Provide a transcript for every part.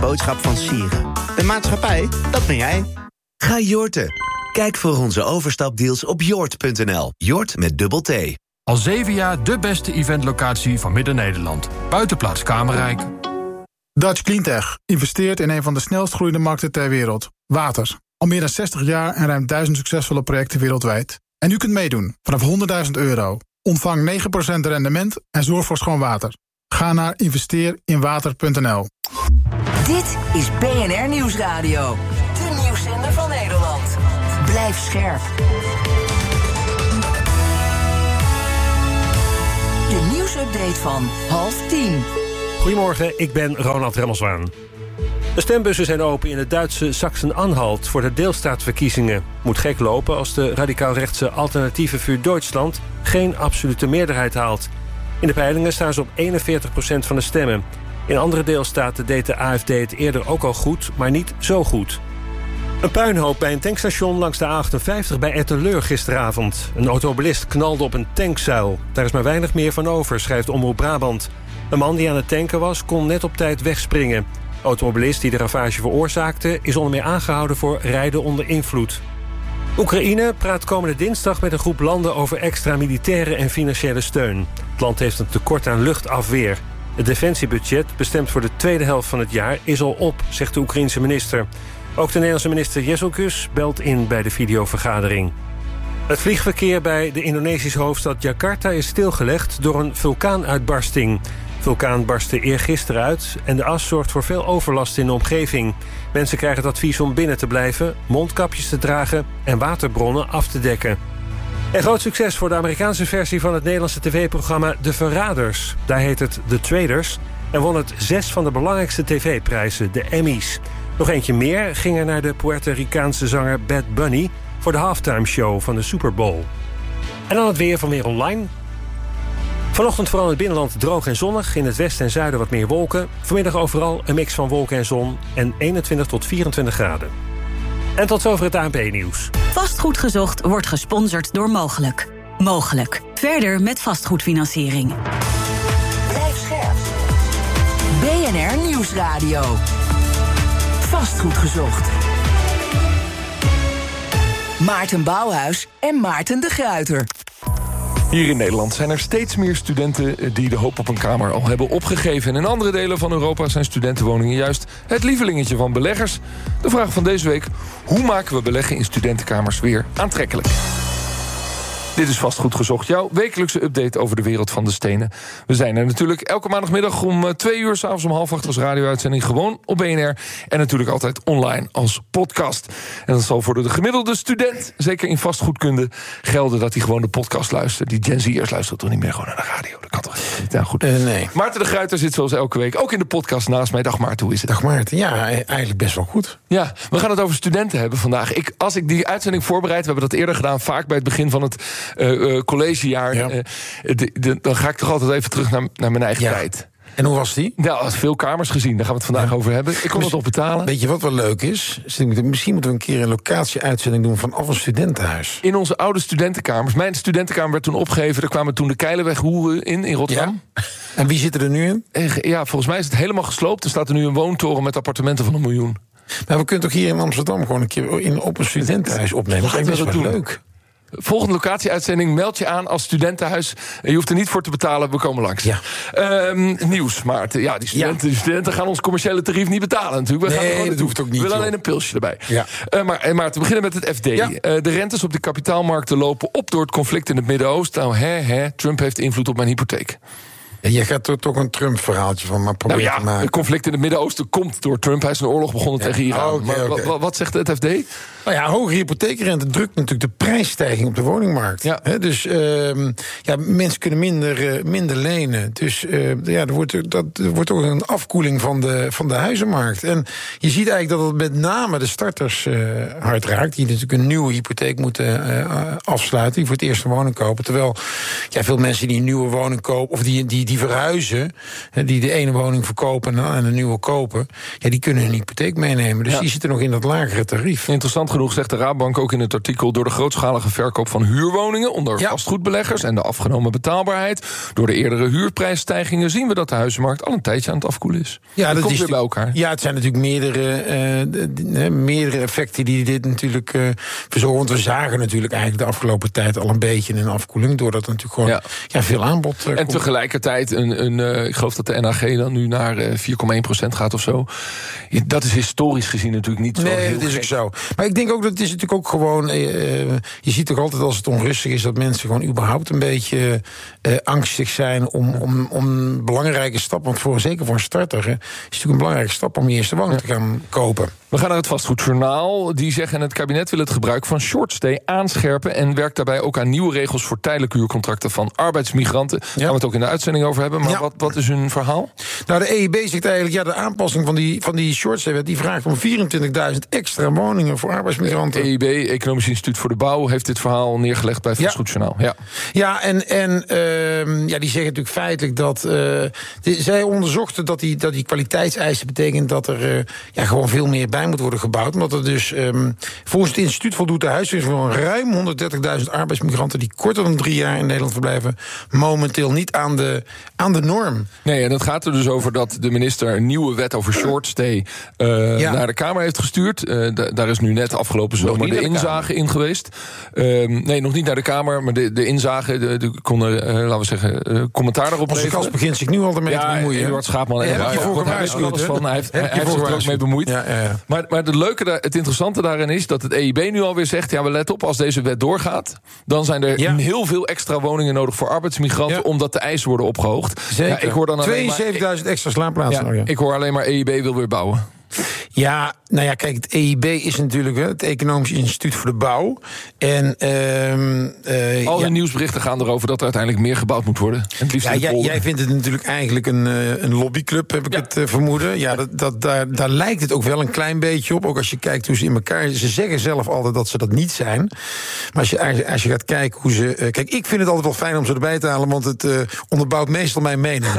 boodschap van Sieren. De maatschappij, dat ben jij. Ga Jorten. Kijk voor onze overstapdeals op Jort.nl. Jort met dubbel T. Al 7 jaar de beste eventlocatie van Midden-Nederland. Buitenplaats Kamerrijk. Dutch Cleantech investeert in een van de snelst groeiende markten ter wereld. Water. Al meer dan 60 jaar en ruim 1000 succesvolle projecten wereldwijd. En u kunt meedoen vanaf €100.000. Ontvang 9% rendement en zorg voor schoon water. Ga naar investeerinwater.nl. Dit is BNR Nieuwsradio. De nieuwszender van Nederland. Blijf scherp. De nieuwsupdate van 9:30. Goedemorgen, ik ben Ronald Remmelswaan. De stembussen zijn open in het Duitse Sachsen-Anhalt voor de deelstaatverkiezingen. Moet gek lopen als de radicaal-rechtse Alternative für Deutschland geen absolute meerderheid haalt. In de peilingen staan ze op 41% van de stemmen. In andere deelstaten deed de AfD het eerder ook al goed, maar niet zo goed. Een puinhoop bij een tankstation langs de A58 bij Etteleur gisteravond. Een automobilist knalde op een tankzuil. Daar is maar weinig meer van over, schrijft Omroep Brabant. Een man die aan het tanken was, kon net op tijd wegspringen. De automobilist die de ravage veroorzaakte is onder meer aangehouden voor rijden onder invloed. Oekraïne praat komende dinsdag met een groep landen over extra militaire en financiële steun. Het land heeft een tekort aan luchtafweer. Het defensiebudget, bestemd voor de tweede helft van het jaar, is al op, zegt de Oekraïense minister. Ook de Nederlandse minister Jezelkus belt in bij de videovergadering. Het vliegverkeer bij de Indonesische hoofdstad Jakarta is stilgelegd door een vulkaanuitbarsting. De vulkaan barstte eergisteren uit en de as zorgt voor veel overlast in de omgeving. Mensen krijgen het advies om binnen te blijven, mondkapjes te dragen en waterbronnen af te dekken. En groot succes voor de Amerikaanse versie van het Nederlandse tv-programma De Verraders. Daar heet het The Traders en won het 6 van de belangrijkste tv-prijzen, de Emmys. Nog eentje meer ging er naar de Puerto Ricaanse zanger Bad Bunny voor de halftime show van de Super Bowl. En dan het weer van Weer Online. Vanochtend vooral in het binnenland droog en zonnig. In het westen en zuiden wat meer wolken. Vanmiddag overal een mix van wolken en zon en 21 tot 24 graden. En tot zover het ANP-nieuws. Vastgoed gezocht wordt gesponsord door Mogelijk. Mogelijk. Verder met vastgoedfinanciering. Blijf scherp. BNR Nieuwsradio. Vastgoed gezocht. Maarten Bouwhuis en Maarten de Gruyter. Hier in Nederland zijn er steeds meer studenten die de hoop op een kamer al hebben opgegeven. En in andere delen van Europa zijn studentenwoningen juist het lievelingetje van beleggers. De vraag van deze week: hoe maken we beleggen in studentenkamers weer aantrekkelijk? Dit is Vastgoed Gezocht, jouw wekelijkse update over de wereld van de stenen. We zijn er natuurlijk elke maandagmiddag om 2 uur, 's avonds om 7:30 als radio-uitzending gewoon op BNR. En natuurlijk altijd online als podcast. En dat zal voor de gemiddelde student, zeker in vastgoedkunde, gelden dat hij gewoon de podcast luistert. Die Gen Z'ers luisteren toch niet meer gewoon naar de radio? Dat kan toch niet? Nou goed. Nee. Maarten de Gruyter zit zoals elke week ook in de podcast naast mij. Dag Maarten, hoe is het? Dag Maarten, ja, eigenlijk best wel goed. Ja, we gaan het over studenten hebben vandaag. Als ik die uitzending voorbereid, we hebben dat eerder gedaan, vaak bij het begin van het collegejaar, ja. Dan ga ik toch altijd even terug naar mijn eigen tijd. En hoe was die? Nou, veel kamers gezien, daar gaan we het vandaag over hebben. Ik kon het op betalen. Weet je wat wel leuk is? Misschien moeten we een keer een locatie-uitzending doen vanaf een studentenhuis. In onze oude studentenkamers. Mijn studentenkamer werd toen opgegeven. Er kwamen toen de Keilenweg-hoeren in Rotterdam. Ja. En wie zit er nu in? Ja, volgens mij is het helemaal gesloopt. Er staat er nu een woontoren met appartementen van 1 miljoen. Maar we kunnen toch hier in Amsterdam gewoon een keer op een studentenhuis opnemen? Dat is best wel leuk. Volgende locatie-uitzending, meld je aan als studentenhuis. Je hoeft er niet voor te betalen, we komen langs. Ja. Nieuws, Maarten. Ja, die studenten gaan ons commerciële tarief niet betalen natuurlijk. Dat hoeft ook niet. We willen alleen een pilsje erbij. Ja. Maar Maarten, we beginnen met het FD. Ja. De rentes op de kapitaalmarkten lopen op door het conflict in het Midden-Oosten. Nou, Trump heeft invloed op mijn hypotheek. Je gaat er toch een Trump-verhaaltje van maar proberen te maken. Het conflict in het Midden-Oosten komt door Trump. Hij is een oorlog begonnen tegen Iran. Okay. Wat zegt het FD? Nou ja, hoge hypotheekrente drukt natuurlijk de prijsstijging op de woningmarkt. Ja. Dus mensen kunnen minder lenen. Dus er wordt toch een afkoeling van de huizenmarkt. En je ziet eigenlijk dat het met name de starters hard raakt. Die natuurlijk een nieuwe hypotheek moeten afsluiten. Die voor het eerste woning kopen. Terwijl veel mensen die een nieuwe woning kopen of die die verhuizen, die de ene woning verkopen en een nieuwe kopen, die kunnen hun hypotheek meenemen. Dus die zitten nog in dat lagere tarief. Interessant genoeg zegt de Raadbank ook in het artikel, door de grootschalige verkoop van huurwoningen onder vastgoedbeleggers en de afgenomen betaalbaarheid, door de eerdere huurprijsstijgingen zien we dat de huizenmarkt al een tijdje aan het afkoelen is. Ja, dat komt weer bij elkaar. Ja, het zijn natuurlijk meerdere effecten die dit natuurlijk verzorgen. Want we zagen natuurlijk eigenlijk de afgelopen tijd al een beetje een afkoeling, doordat er natuurlijk gewoon veel aanbod en komt. Tegelijkertijd, ik geloof dat de NHG dan nu naar 4,1% gaat of zo. Dat is historisch gezien natuurlijk niet zo heel dat is ook zo. Maar ik denk ook dat het is natuurlijk ook gewoon, je ziet toch altijd als het onrustig is dat mensen gewoon überhaupt een beetje angstig zijn om belangrijke stappen. Want zeker voor een starter is het natuurlijk een belangrijke stap om je eerste woning te gaan kopen. We gaan naar het vastgoedjournaal. Die zeggen het kabinet wil het gebruik van shortstay aanscherpen en werkt daarbij ook aan nieuwe regels voor tijdelijke huurcontracten van arbeidsmigranten. Daar gaan we het ook in de uitzending over hebben. Maar wat is hun verhaal? Nou, de EIB zegt eigenlijk, de aanpassing van die shortstay-wet, die vraagt om 24.000 extra woningen voor arbeidsmigranten. EIB, Economisch Instituut voor de Bouw, heeft dit verhaal neergelegd bij het vastgoedjournaal. Die zeggen natuurlijk feitelijk dat zij onderzochten dat die kwaliteitseisen betekent dat er gewoon veel meer bij moet worden gebouwd. Omdat er dus volgens het instituut voldoet de huisvesting van ruim 130.000 arbeidsmigranten die korter dan 3 jaar in Nederland verblijven momenteel niet aan de norm. Nee, en dat gaat er dus over dat de minister een nieuwe wet over shortstay naar de Kamer heeft gestuurd. Daar is nu net afgelopen zomer de inzage in geweest. Nee, nog niet naar de Kamer, maar de inzage, konden, laten we zeggen, commentaar daarop leveren. Onze gast begint zich nu al ermee te bemoeien. Eduard Schaapman. Hij heeft zich er ook mee bemoeid. Ja. Maar het interessante daarin is dat het EIB nu alweer zegt, we let op, als deze wet doorgaat, dan zijn er heel veel extra woningen nodig voor arbeidsmigranten, omdat de eisen worden opgehoogd. Zeker. Ik hoor dan 72.000 extra slaapplaatsen. Ik hoor alleen maar EIB wil weer bouwen. Ja, kijk, het EIB is natuurlijk het Economisch Instituut voor de Bouw. En al die nieuwsberichten gaan erover dat er uiteindelijk meer gebouwd moet worden. En het liefst jij vindt het natuurlijk eigenlijk een lobbyclub, heb ik het vermoeden. Ja, daar lijkt het ook wel een klein beetje op. Ook als je kijkt hoe ze in elkaar. Ze zeggen zelf altijd dat ze dat niet zijn. Maar als je gaat kijken hoe ze. Kijk, ik vind het altijd wel fijn om ze erbij te halen, want het onderbouwt meestal mijn mening.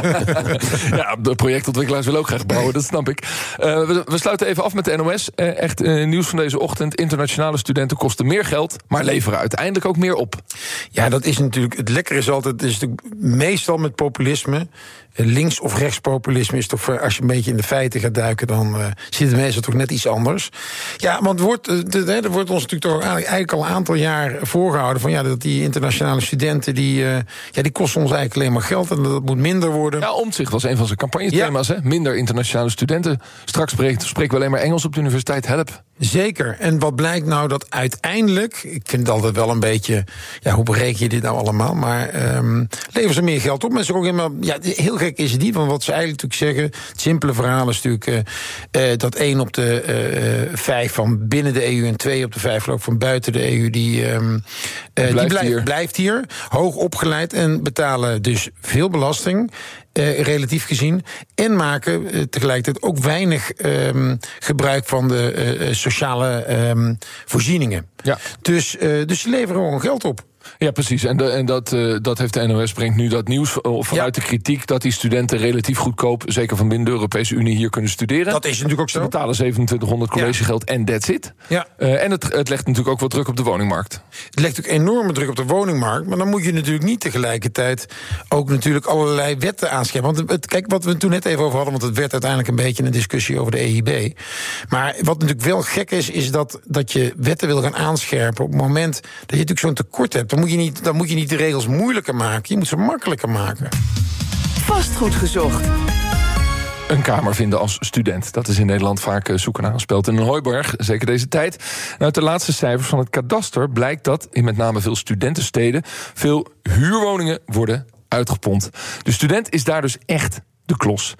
De projectontwikkelaars willen ook graag bouwen, dat snap ik. We sluiten even af met de NOS. Echt nieuws van deze ochtend. Internationale studenten kosten meer geld, maar leveren uiteindelijk ook meer op. Ja, dat is natuurlijk. Het lekkere is altijd. Het is natuurlijk meestal met populisme. Links- of rechtspopulisme is toch, als je een beetje in de feiten gaat duiken, dan zitten de mensen toch net iets anders. Ja, want er wordt ons natuurlijk toch eigenlijk al een aantal jaar voorgehouden van dat die internationale studenten die kosten ons eigenlijk alleen maar geld en dat moet minder worden. Ja, Omtzigt was een van zijn campagnethema's, hè? Minder internationale studenten. Straks spreken we alleen maar Engels op de universiteit. Help. Zeker. En wat blijkt nou dat uiteindelijk, ik vind het altijd wel een beetje, hoe bereken je dit nou allemaal? Maar leveren ze meer geld op? Mensen ook helemaal, heel gek is het niet, want wat ze eigenlijk natuurlijk zeggen, het simpele verhaal is natuurlijk dat 1 op de 5 van binnen de EU en 2 op de 5 geloof van buiten de EU, die blijft hier, hoog opgeleid en betalen dus veel belasting. Relatief gezien. En maken tegelijkertijd ook weinig gebruik van de sociale voorzieningen. Ja. Dus ze leveren gewoon geld op. Ja, precies. En dat heeft de NOS, brengt nu dat nieuws vanuit de kritiek dat die studenten relatief goedkoop, zeker van binnen de Europese Unie, hier kunnen studeren. Dat is natuurlijk ook zo. Ze betalen 2700 collegegeld en that's it. Ja. En het legt natuurlijk ook wat druk op de woningmarkt. Het legt ook enorme druk op de woningmarkt, maar dan moet je natuurlijk niet tegelijkertijd ook natuurlijk allerlei wetten aanscherpen. Want kijk, wat we toen net even over hadden, want het werd uiteindelijk een beetje een discussie over de EIB. Maar wat natuurlijk wel gek is dat je wetten wil gaan aanscherpen op het moment dat je natuurlijk zo'n tekort hebt. Dan moet je niet de regels moeilijker maken. Je moet ze makkelijker maken. Vastgoed gezocht. Een kamer vinden als student. Dat is in Nederland vaak zoeken naar een speld in een hooiberg. Zeker deze tijd. En uit de laatste cijfers van het kadaster blijkt dat in met name veel studentensteden veel huurwoningen worden uitgepompt. De student is daar dus echt de klos.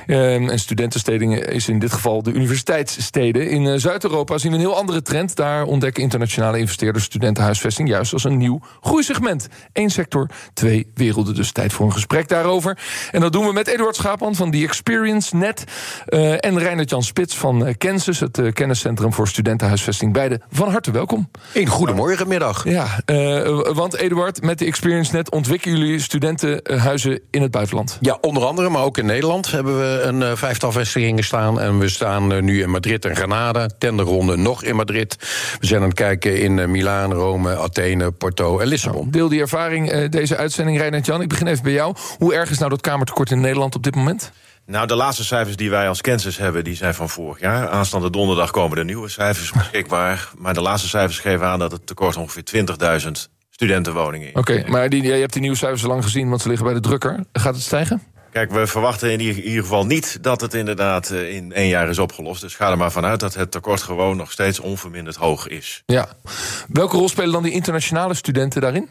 En studentensteden is in dit geval de universiteitssteden. In Zuid-Europa zien we een heel andere trend. Daar ontdekken internationale investeerders studentenhuisvesting juist als een nieuw groeisegment. 1 sector, 2 werelden. Dus tijd voor een gesprek daarover. En dat doen we met Eduard Schaapman van The Experience Net en Reinert-Jan Spits van Kensis, het kenniscentrum voor studentenhuisvesting. Beide van harte welkom. Een goedemorgenmiddag. Ja, want Eduard, met The Experience Net ontwikkelen jullie studentenhuizen in het buitenland. Ja, onder andere, maar ook in Nederland hebben we een 5-tal vestigingen staan. En we staan nu in Madrid en Granada. Tenderronde nog in Madrid. We zijn aan het kijken in Milaan, Rome, Athene, Porto en Lissabon. Deel die ervaring, deze uitzending, Reinert-Jan. Ik begin even bij jou. Hoe erg is nou dat kamertekort in Nederland op dit moment? Nou, de laatste cijfers die wij als Kensis hebben, die zijn van vorig jaar. Aanstaande donderdag komen de nieuwe cijfers beschikbaar. Maar de laatste cijfers geven aan dat het tekort ongeveer 20.000 studentenwoningen is. Oké, maar je hebt die nieuwe cijfers al lang gezien, want ze liggen bij de drukker. Gaat het stijgen? Kijk, we verwachten in ieder geval niet dat het inderdaad in 1 jaar is opgelost. Dus ga er maar vanuit dat het tekort gewoon nog steeds onverminderd hoog is. Ja. Welke rol spelen dan die internationale studenten daarin?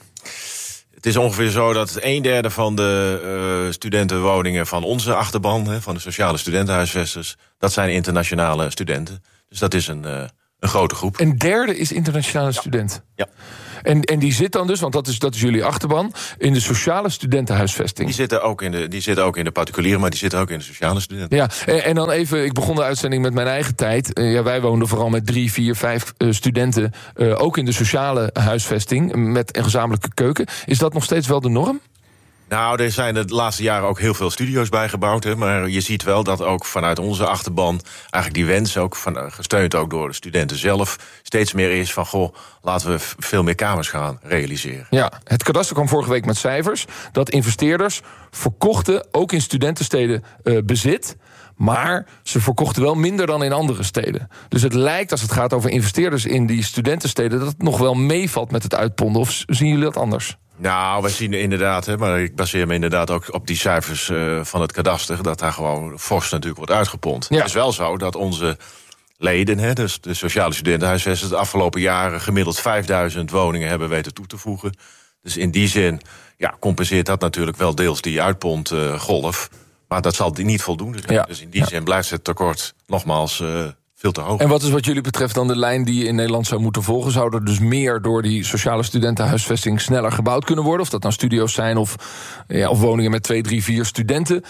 Het is ongeveer zo dat 1/3 van de studentenwoningen van onze achterban, van de sociale studentenhuisvesters, dat zijn internationale studenten. Dus dat is een grote groep. Een derde is internationale student? Ja. En die zit dan dus, want dat is jullie achterban, in de sociale studentenhuisvesting. Die zitten ook in de particuliere, maar die zitten ook in de sociale studenten. Ja, en dan even, ik begon de uitzending met mijn eigen tijd. Wij woonden vooral met 3, 4, 5 studenten, ook in de sociale huisvesting, met een gezamenlijke keuken. Is dat nog steeds wel de norm? Nou, er zijn de laatste jaren ook heel veel studio's bijgebouwd. Hè, maar je ziet wel dat ook vanuit onze achterban eigenlijk die wens, ook gesteund ook door de studenten zelf, steeds meer is van, goh, laten we veel meer kamers gaan realiseren. Ja, het kadaster kwam vorige week met cijfers dat investeerders verkochten, ook in studentensteden, bezit. Maar ze verkochten wel minder dan in andere steden. Dus het lijkt, als het gaat over investeerders in die studentensteden, dat het nog wel meevalt met het uitponden. Of zien jullie dat anders? Nou, wij zien inderdaad, maar ik baseer me inderdaad ook op die cijfers van het kadaster, dat daar gewoon fors natuurlijk wordt uitgepond. Ja. Het is wel zo dat onze leden, dus de sociale studentenhuisvesters, de afgelopen jaren gemiddeld 5000 woningen hebben weten toe te voegen. Dus in die zin compenseert dat natuurlijk wel deels die uitpondgolf. Maar dat zal niet voldoende zijn. Ja. Dus in die zin blijft het tekort nogmaals veel te hoog. En wat is wat jullie betreft dan de lijn die je in Nederland zou moeten volgen? Zou er dus meer door die sociale studentenhuisvesting sneller gebouwd kunnen worden? Of dat nou studio's zijn of woningen met 2, 3, 4 studenten?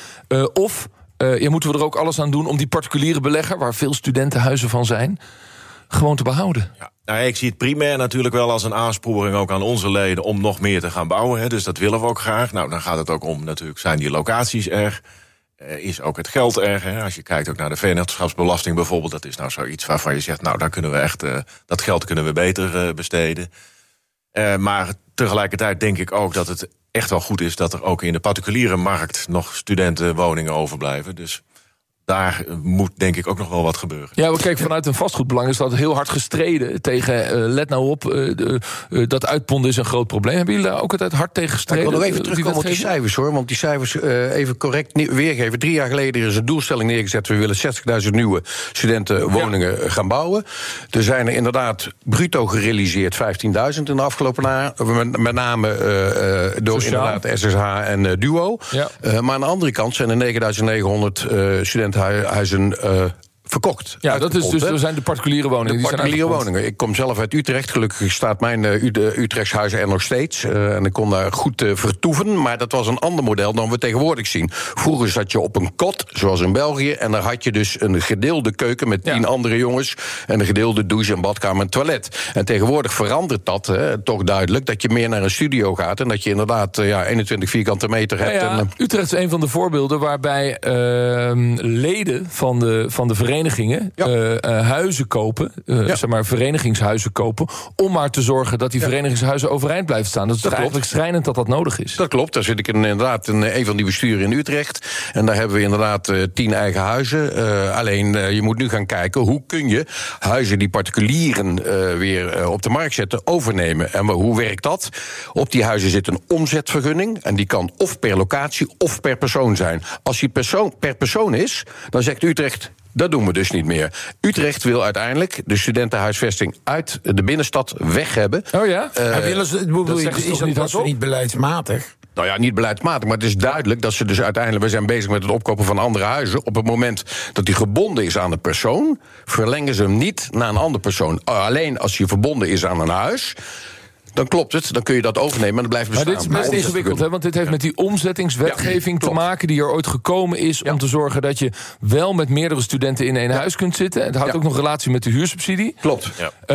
Moeten we er ook alles aan doen om die particuliere belegger, waar veel studentenhuizen van zijn, gewoon te behouden? Ja. Nou, ik zie het primair natuurlijk wel als een aansporing ook aan onze leden om nog meer te gaan bouwen. Hè. Dus dat willen we ook graag. Nou, dan gaat het ook om natuurlijk, zijn die locaties erg? Is ook het geld erg? Hè? Als je kijkt ook naar de vennootschapsbelasting bijvoorbeeld, dat is nou zoiets waarvan je zegt, nou, daar kunnen we echt, dat geld kunnen we beter besteden. Maar tegelijkertijd denk ik ook dat het echt wel goed is dat er ook in de particuliere markt nog studentenwoningen overblijven. Dus daar moet denk ik ook nog wel wat gebeuren. Ja, maar kijk, vanuit een vastgoedbelang is dat heel hard gestreden tegen, let nou op, dat uitponden is een groot probleem. Hebben jullie daar ook altijd hard tegen gestreden? Ik wil nog even terugkomen op die cijfers, hoor. Want die cijfers even correct weergeven. 3 jaar geleden is een doelstelling neergezet. We willen 60.000 nieuwe studentenwoningen gaan bouwen. Er zijn er inderdaad bruto gerealiseerd 15.000 in de afgelopen jaren. Met name door inderdaad SSH en Duo. Ja. Maar aan de andere kant zijn er 9.900 studentenhuizen verkocht. Ja, dat is dus, er zijn de particuliere woningen. De particuliere woningen. Ik kom zelf uit Utrecht. Gelukkig staat mijn Utrechtshuizen er nog steeds. En ik kon daar goed vertoeven. Maar dat was een ander model dan we tegenwoordig zien. Vroeger zat je op een kot, zoals in België. En daar had je dus een gedeelde keuken met 10 andere jongens. En een gedeelde douche en badkamer en toilet. En tegenwoordig verandert dat toch duidelijk. Dat je meer naar een studio gaat. En dat je inderdaad 21 vierkante meter hebt. Ja, Utrecht is een van de voorbeelden waarbij leden van de verenigingen huizen kopen, zeg maar verenigingshuizen kopen, om maar te zorgen dat die verenigingshuizen overeind blijven staan. Dat is toch eigenlijk schrijnend dat dat nodig is. Dat klopt, daar zit ik inderdaad in een van die besturen in Utrecht. En daar hebben we inderdaad 10 eigen huizen. Alleen je moet nu gaan kijken, hoe kun je huizen die particulieren weer op de markt zetten, overnemen. En hoe werkt dat? Op die huizen zit een omzetvergunning. En die kan of per locatie of per persoon zijn. Als die per persoon is, dan zegt Utrecht, dat doen we dus niet meer. Utrecht wil uiteindelijk de studentenhuisvesting uit de binnenstad weg hebben. Oh ja? Is dat niet beleidsmatig? Nou ja, niet beleidsmatig, maar het is duidelijk dat ze dus uiteindelijk... we zijn bezig met het opkopen van andere huizen. Op het moment dat die gebonden is aan de persoon... verlengen ze hem niet naar een andere persoon. Alleen als hij verbonden is aan een huis... dan klopt het, dan kun je dat overnemen en dan blijft bestaan. Maar dit is best ingewikkeld, hè? Want dit heeft met die omzettingswetgeving te maken... die er ooit gekomen is om te zorgen dat je wel met meerdere studenten in één huis kunt zitten. Het houdt ook nog relatie met de huursubsidie. Klopt.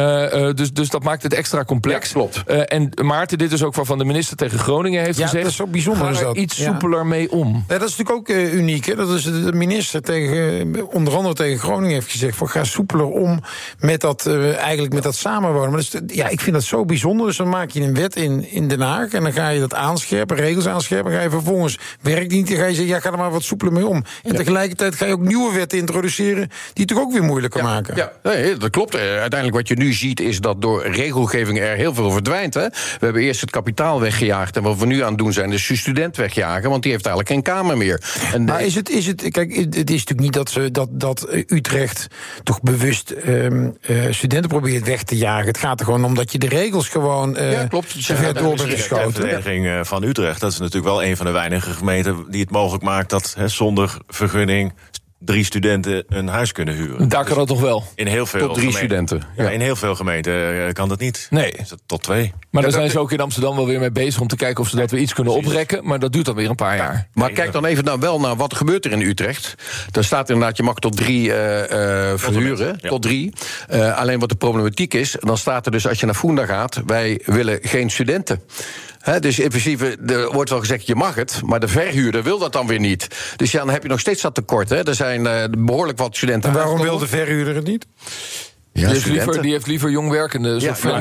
Dus dat maakt het extra complex. Ja, klopt. En Maarten, dit is ook waarvan de minister tegen Groningen heeft gezegd... dat is zo bijzonder. Ga er iets soepeler mee om. Ja, dat is natuurlijk ook uniek. Hè? Dat is de minister onder andere tegen Groningen heeft gezegd... ga soepeler om met dat samenwonen. Maar ik vind dat zo bijzonder. Dus dan maak je een wet in Den Haag en dan ga je dat aanscherpen, regels aanscherpen. Ga je vervolgens werkt niet, dan ga je zeggen, ga er maar wat soepeler mee om. En tegelijkertijd ga je ook nieuwe wetten introduceren die het ook weer moeilijker maken. Ja, nee, dat klopt. Uiteindelijk wat je nu ziet is dat door regelgeving er heel veel verdwijnt. Hè? We hebben eerst het kapitaal weggejaagd en wat we nu aan het doen zijn is de student wegjagen, want die heeft eigenlijk geen kamer meer. Maar is het kijk, het is natuurlijk niet dat Utrecht toch bewust studenten probeert weg te jagen. Het gaat er gewoon om dat je de regels gewoon klopt. Zo ver door bent geschoten. De vereniging van Utrecht, dat is natuurlijk wel een van de weinige gemeenten die het mogelijk maakt dat zonder vergunning 3 studenten een huis kunnen huren. Daar kan dat toch wel? In heel veel tot 3 studenten. Ja, in heel veel gemeenten kan dat niet. Nee. Tot 2. Maar daar zijn ze ook in Amsterdam wel weer mee bezig om te kijken of ze dat weer iets kunnen oprekken. Maar dat duurt dan weer een paar jaar. Maar kijk dan even wel naar wat gebeurt er in Utrecht. Daar staat inderdaad, je mag tot 3 verhuren. Tot 3. Alleen wat de problematiek is, dan staat er dus als je naar Funda gaat, wij willen geen studenten. Dus in principe, er wordt wel gezegd, je mag het, maar de verhuurder wil dat dan weer niet. Dus ja, dan heb je nog steeds dat tekort. Er zijn behoorlijk wat studenten. En waarom wil de verhuurder het niet? Ja, die heeft liever jongwerkende,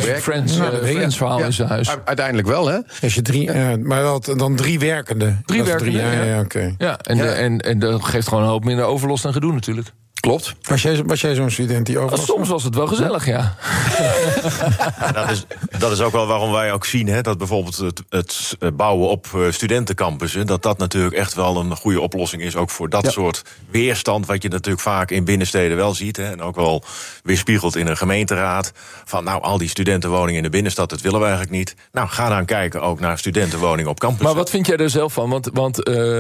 Friends verhaal in zijn huis. Uiteindelijk wel, hè? Als je maar dan 3 werkende. 3 werkende, ja, oké. Ja, en dat geeft gewoon een hoop minder overlast en gedoe natuurlijk. Klopt. Was jij zo'n student die overlast? Soms was het wel gezellig, ja. Dat is ook wel waarom wij ook zien dat bijvoorbeeld het bouwen op studentencampussen, dat natuurlijk echt wel een goede oplossing is, ook voor dat soort weerstand, wat je natuurlijk vaak in binnensteden wel ziet, en ook wel weerspiegeld in een gemeenteraad, van al die studentenwoningen in de binnenstad, dat willen we eigenlijk niet. Nou, ga dan kijken ook naar studentenwoningen op campus. Maar wat vind jij er zelf van? Want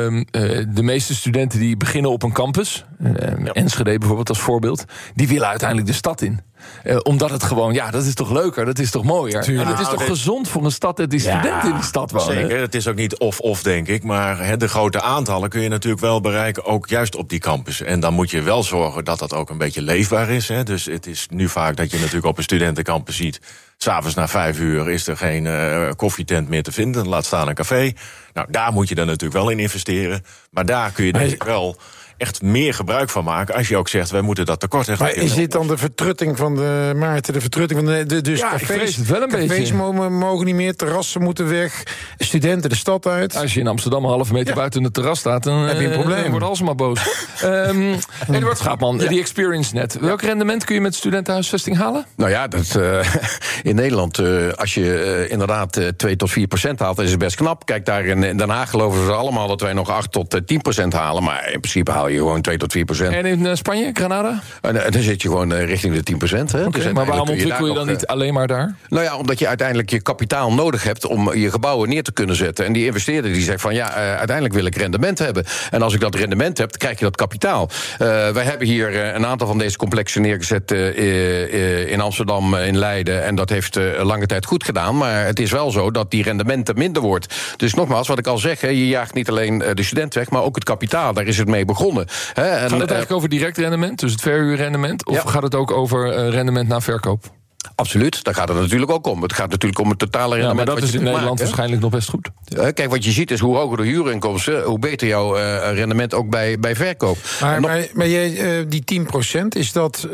de meeste studenten die beginnen op een campus, Enschede bijvoorbeeld als voorbeeld, die willen uiteindelijk de stad in. Omdat het gewoon, dat is toch leuker, dat is toch mooier. Tuurlijk. En het is toch gezond voor een stad dat die studenten in die stad wonen. Zeker, het is ook niet of denk ik, maar de grote aantallen kun je natuurlijk wel bereiken, ook juist op die campus. En dan moet je wel zorgen dat dat ook een beetje leefbaar is. Dus het is nu vaak dat je natuurlijk op een studentencampus ziet, 's avonds na 5 uur is er geen koffietent meer te vinden, laat staan een café. Nou, daar moet je dan natuurlijk wel in investeren. Maar daar kun je denk ik wel echt meer gebruik van maken als je ook zegt, wij moeten dat tekort echt. Maar is dit dan de vertrutting van de Maarten, de vertrutting van dus ik cafés? vrees het wel een cafés beetje. mogen niet meer, terrassen moeten weg, studenten de stad uit. Als je in Amsterdam een halve meter buiten het terras staat, dan heb je een probleem. Wordt alsmaar boos. Eduard Schaapman, die Experience Net. Welk rendement kun je met studentenhuisvesting halen? Nou ja, in Nederland, als je inderdaad 2 tot 4% haalt, is het best knap. Kijk, daar in Den Haag geloven ze allemaal dat wij nog 8 tot 10% halen. Maar in principe haal je gewoon 2 tot 4%. En in Spanje, Granada? Dan zit je gewoon richting de 10%. Hè? Okay, dus maar waarom ontwikkel je dan niet alleen maar daar? Nou ja, omdat je uiteindelijk je kapitaal nodig hebt om je gebouwen neer te kunnen zetten. En die investeerder die zegt van uiteindelijk wil ik rendement hebben. En als ik dat rendement heb, krijg je dat kapitaal. Wij hebben hier een aantal van deze complexen neergezet in Amsterdam, in Leiden. En dat heeft lange tijd goed gedaan. Maar het is wel zo dat die rendementen minder wordt. Dus nogmaals, wat ik al zeg, je jaagt niet alleen de student weg, maar ook het kapitaal. Daar is het mee begonnen. Gaat het eigenlijk over direct rendement, dus het verhuurrendement? Of gaat het ook over rendement na verkoop? Absoluut, daar gaat het natuurlijk ook om. Het gaat natuurlijk om het totale rendement. Maar dat is in Nederland waarschijnlijk nog best goed. Kijk, wat je ziet is hoe hoger de huurinkomsten, hoe beter jouw rendement ook bij verkoop. Maar jij, die 10%, is dat,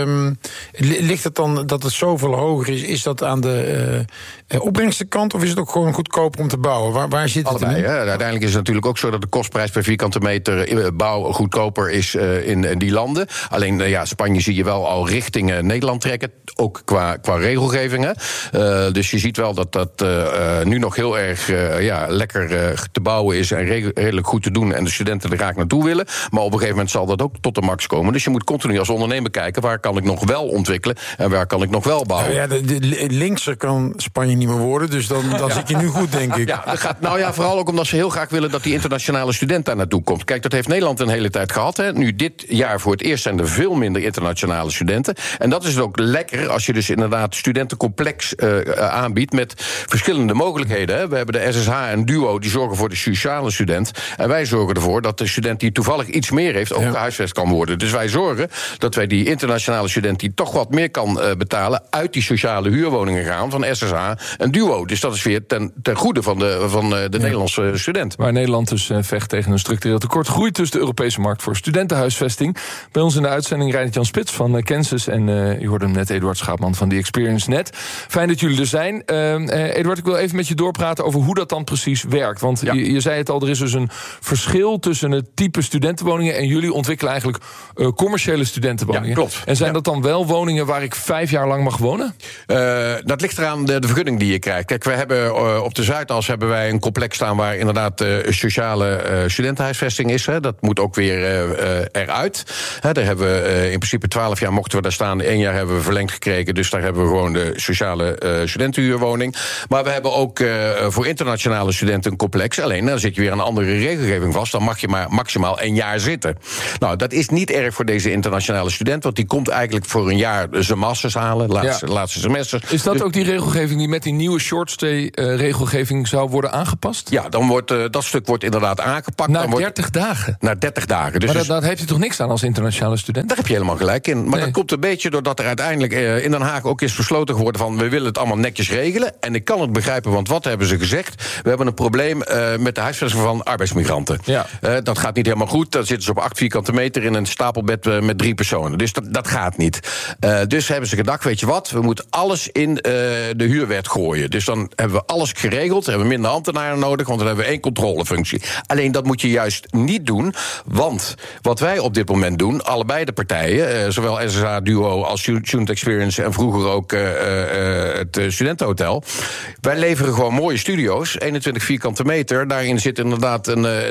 ligt het dan dat het zoveel hoger is? Is dat aan de opbrengstenkant of is het ook gewoon goedkoper om te bouwen? Waar zit het in? Uiteindelijk is het natuurlijk ook zo dat de kostprijs per vierkante meter bouw goedkoper is in die landen. Alleen Spanje zie je wel al richting Nederland trekken, ook qua qua regelgeving. Hè. Dus je ziet wel dat dat nu nog heel erg lekker te bouwen is en redelijk goed te doen. En de studenten er graag naartoe willen. Maar op een gegeven moment zal dat ook tot de max komen. Dus je moet continu als ondernemer kijken, waar kan ik nog wel ontwikkelen en waar kan ik nog wel bouwen. De linkser kan Spanje niet meer worden, dus dan zit je nu goed, denk ik. Ja, dat gaat, vooral ook omdat ze heel graag willen dat die internationale student daar naartoe komt. Kijk, dat heeft Nederland een hele tijd gehad. Hè. Nu dit jaar voor het eerst zijn er veel minder internationale studenten. En dat is ook lekker als je dus inderdaad studentencomplex aanbiedt met verschillende mogelijkheden. Hè. We hebben de SSH en DUO, die zorgen voor de sociale student. En wij zorgen ervoor dat de student die toevallig iets meer heeft ook gehuisvest kan worden. Dus wij zorgen dat wij die internationale student die toch wat meer kan betalen uit die sociale huurwoningen gaan van SSH en DUO. Dus dat is weer ten goede van de Nederlandse student. Waar Nederland dus vecht tegen een structureel tekort, groeit dus de Europese markt voor studentenhuisvesting. Bij ons in de uitzending Reinert-Jan Spits van Kansas en je hoorde hem net, Eduard Schaapman van The Experience Net. Fijn dat jullie er zijn. Eduard, ik wil even met je doorpraten over hoe dat dan precies werkt. Want je zei het al, er is dus een verschil tussen het type studentenwoningen en jullie ontwikkelen eigenlijk commerciële studentenwoningen. Ja, klopt. En zijn dat dan wel woningen waar ik 5 jaar lang mag wonen? Dat ligt eraan de vergunning die je krijgt. Kijk, we hebben op de Zuidas hebben wij een complex staan waar inderdaad sociale studentenhuisvesting is. Hè. Dat moet ook weer eruit. Daar hebben we in principe 12 jaar mochten we daar staan. 1 jaar hebben we verlengd gekregen. Dus daar hebben we gewoon de sociale studentenhuurwoning. Maar we hebben ook voor internationale studenten een complex. Alleen dan zit je weer aan een andere regelgeving vast. Dan mag je maar maximaal 1 jaar zitten. Nou, dat is niet erg voor deze internationale student. Want die komt eigenlijk voor een jaar zijn masters halen. Laatste semester. Is dat ook die regelgeving die met die nieuwe short-stay regelgeving zou worden aangepast? Ja, dan wordt dat stuk wordt inderdaad aangepakt. Na 30 dagen? Na 30 dagen. Dus maar daar heeft u toch niks aan als internationale student? Daar heb je helemaal gelijk in. Maar dat komt een beetje doordat er uiteindelijk in Den Haag ook is besloten geworden van we willen het allemaal netjes regelen. En ik kan het begrijpen, want wat hebben ze gezegd? We hebben een probleem met de huisvesting van arbeidsmigranten. Ja. Dat gaat niet helemaal goed. Dan zitten ze op 8 vierkante meter in een stapelbed met 3 personen. Dus dat gaat niet. Dus hebben ze gedacht, weet je wat? We moeten alles in de huurwet gooien. Dus dan hebben we alles geregeld. Dan hebben we minder ambtenaren nodig, want dan hebben we 1 controlefunctie. Alleen dat moet je juist niet doen. Want wat wij op dit moment doen, allebei de partijen, zowel SSH, DUO als Student Experience en vroeger ook het studentenhotel. Wij leveren gewoon mooie studio's, 21 vierkante meter. Daarin zit inderdaad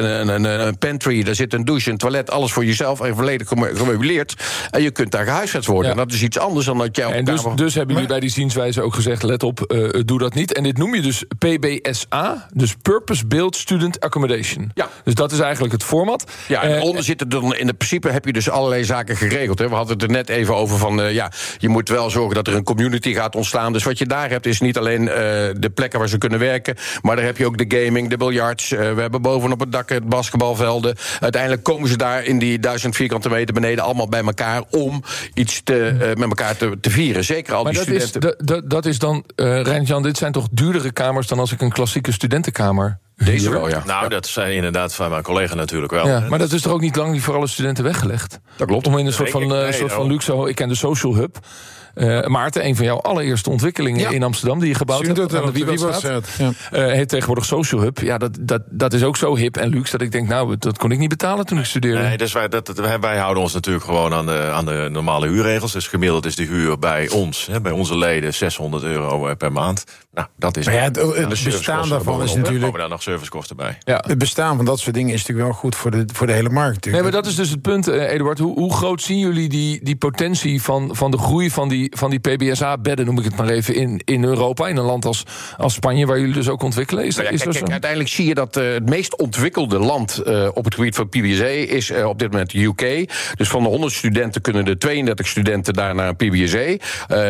een pantry, daar zit een douche, een toilet, alles voor jezelf en volledig gemeubileerd. En je kunt daar gehuisvest worden. En dat is iets anders dan dat jij op en dus hebben jullie bij die zienswijze ook gezegd, let op, doe dat niet. En dit noem je dus PBSA, dus Purpose Built Student Accommodation. Ja. Dus dat is eigenlijk het format. Ja, en daaronder zitten dan in het principe heb je dus allerlei zaken geregeld. Hè. We hadden het er net even over van, je moet wel zorgen dat er een community gaat ontstaan. Dus wat je daar hebt is niet alleen de plekken waar ze kunnen werken, maar daar heb je ook de gaming, de biljarts. We hebben bovenop het dak het basketbalvelden. Uiteindelijk komen ze daar in die 1000 vierkante meter beneden allemaal bij elkaar om iets met elkaar te vieren. Zeker al maar die studenten. Dat is dan, Reinert-Jan, dit zijn toch duurdere kamers dan als ik een klassieke studentenkamer Deze wel, ja. Nou, dat zijn inderdaad van mijn collega natuurlijk wel. Ja, maar dat is toch ook niet lang niet voor alle studenten weggelegd? Dat klopt. Om in een soort van luxe, ik ken de Social Hub. Maarten, een van jouw allereerste ontwikkelingen in Amsterdam die je gebouwd hebt aan de Wiebelstraat, heet tegenwoordig Social Hub. Ja, dat is ook zo hip en luxe dat ik denk, nou, dat kon ik niet betalen toen ik studeerde. Nee, dus wij houden ons natuurlijk gewoon aan de normale huurregels. Dus gemiddeld is de huur bij ons, bij onze leden, €600 per maand. Nou, dat is. Maar het bestaan daarvan is natuurlijk. Komen daar nog servicekosten bij? Ja. Het bestaan van dat soort dingen is natuurlijk wel goed voor de hele markt. Natuurlijk. Nee, maar dat is dus het punt, Eduard. Hoe groot zien jullie die potentie van de groei van die PBSA-bedden, noem ik het maar even, in Europa, in een land als Spanje, waar jullie dus ook ontwikkelen? Kijk, uiteindelijk zie je dat het meest ontwikkelde land op het gebied van PBSA is op dit moment de UK. Dus van de 100 studenten kunnen er 32 studenten daar naar een PBSA.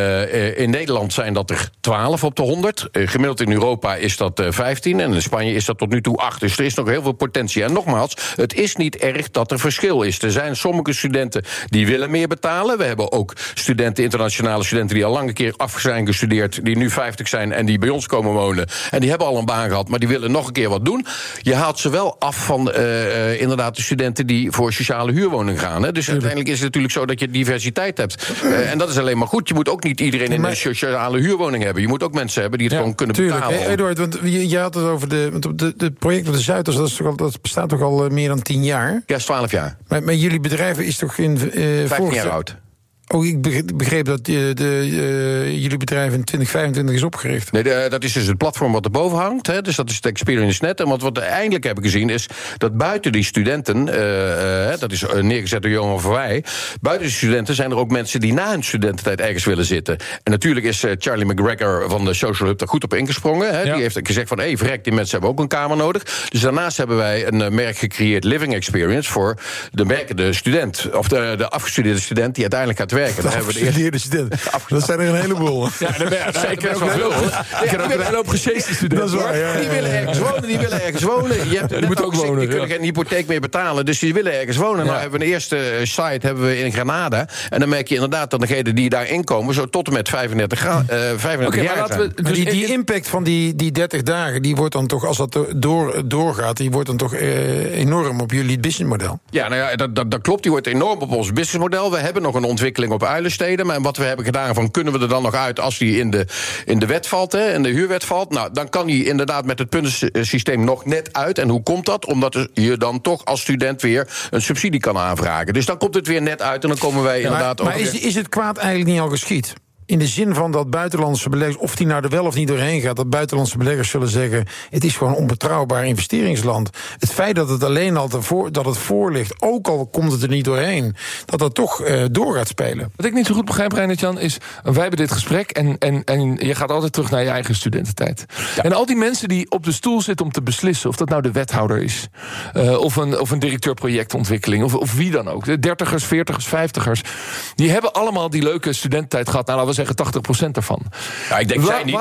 In Nederland zijn dat er 12 op de 100. Gemiddeld in Europa is dat 15 en in Spanje is dat tot nu toe 8. Dus er is nog heel veel potentie. En nogmaals, het is niet erg dat er verschil is. Er zijn sommige studenten die willen meer betalen. We hebben ook internationale studenten die al lang een keer af zijn gestudeerd, die nu 50 zijn en die bij ons komen wonen. En die hebben al een baan gehad, maar die willen nog een keer wat doen. Je haalt ze wel af van inderdaad de studenten die voor sociale huurwoning gaan. Hè. Dus uiteindelijk is het natuurlijk zo dat je diversiteit hebt. En dat is alleen maar goed. Je moet ook niet iedereen in een sociale huurwoning hebben. Je moet ook mensen hebben die het gewoon kunnen betalen. Hey, Eduard, want je had het over de project op de Zuidas, dat bestaat toch al meer dan 10 jaar? Ja, 12 jaar. Maar jullie bedrijf is toch in 15 jaar oud. Ik begreep dat jullie bedrijf in 2025 is opgericht. Nee, dat is dus het platform wat erboven hangt. Hè, dus dat is het ExperienceNet. En wat we eindelijk hebben gezien is dat buiten die studenten... dat is neergezet door Johan van Wij... buiten die studenten zijn er ook mensen die na hun studententijd ergens willen zitten. En natuurlijk is Charlie McGregor van de Social Hub daar goed op ingesprongen. Hè. Ja. Die heeft gezegd van, verrek, die mensen hebben ook een kamer nodig. Dus daarnaast hebben wij een merk gecreëerd, Living Experience... voor de werkende student, of de afgestudeerde student die uiteindelijk gaat werken. De afgestudeerde student. Dat zijn er een heleboel. Ja, ik ken ook een hele hoop gesjeeste studenten. Dat is waar, ja. Die willen ergens wonen. Die moeten ook wonen. Die kunnen geen hypotheek meer betalen, dus die willen ergens wonen. Nou hebben we een eerste site in Granada. En dan merk je inderdaad dat degenen die daar inkomen... zo tot en met 35 jaar zijn. Dus die impact van die 30 dagen... die wordt dan toch, als dat doorgaat... die wordt dan toch enorm op jullie businessmodel. Ja, nou ja, dat klopt. Die wordt enorm op ons businessmodel. We hebben nog een ontwikkeling op Uilensteden. Maar wat we hebben gedaan, van kunnen we er dan nog uit... als die in de wet valt, in de huurwet valt... nou, dan kan die inderdaad met het puntensysteem nog net uit. En hoe komt dat? Omdat je dan toch als student weer een subsidie kan aanvragen. Dus dan komt het weer net uit en dan komen wij inderdaad... Maar is het kwaad eigenlijk niet al geschied? In de zin van dat buitenlandse beleggers, of die nou er wel of niet doorheen gaat... dat buitenlandse beleggers zullen zeggen... het is gewoon een onbetrouwbaar investeringsland. Het feit dat het alleen al dat het voor ligt... ook al komt het er niet doorheen... dat toch door gaat spelen. Wat ik niet zo goed begrijp, Reinert-Jan, is... wij hebben dit gesprek en je gaat altijd terug naar je eigen studententijd. Ja. En al die mensen die op de stoel zitten om te beslissen... of dat nou de wethouder is... of een directeur projectontwikkeling... of wie dan ook, de 30ers, 40ers, 50ers... die hebben allemaal die leuke studententijd gehad... Nou, zeggen 80% ervan. Ja, ik denk zij niet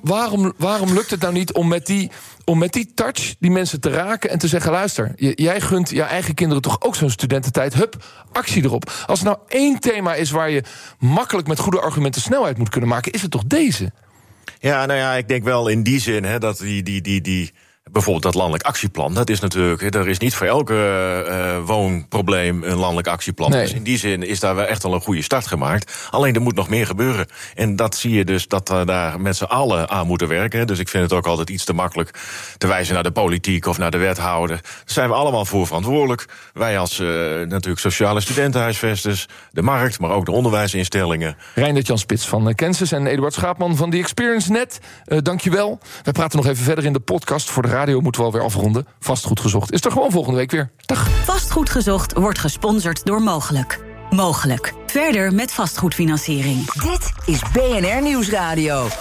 waarom lukt het nou niet om met die touch die mensen te raken en te zeggen... luister, jij gunt je eigen kinderen toch ook zo'n studententijd. Hup, actie erop. Als er nou één thema is waar je makkelijk met goede argumenten snelheid moet kunnen maken... is het toch deze? Ja, nou ja, ik denk wel in die zin dat bijvoorbeeld dat landelijk actieplan, dat is natuurlijk... er is niet voor elke woonprobleem een landelijk actieplan. Nee. Dus in die zin is daar wel echt al een goede start gemaakt. Alleen er moet nog meer gebeuren. En dat zie je dus dat we daar met z'n allen aan moeten werken. Dus ik vind het ook altijd iets te makkelijk te wijzen naar de politiek of naar de wethouder. Daar zijn we allemaal voor verantwoordelijk. Wij als natuurlijk sociale studentenhuisvesters, de markt, maar ook de onderwijsinstellingen. Reinert-Jan Spits van Kansas en Eduard Schaapman van The ExperienceNet. Dankjewel. We praten nog even verder in de podcast. Voor de radio moeten we alweer afronden. Vastgoed Gezocht is er gewoon volgende week weer. Dag. Vastgoed Gezocht wordt gesponsord door Mogelijk. Mogelijk. Verder met vastgoedfinanciering. Dit is BNR Nieuwsradio.